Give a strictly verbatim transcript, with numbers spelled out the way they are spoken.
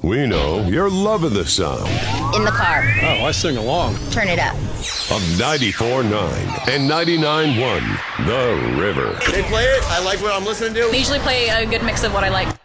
We know you're loving the sound In the car. Oh, I sing along. Turn it up. of ninety-four point nine and ninety-nine point one The River. They play it. I like what I'm listening to. They usually play a good mix of what I like.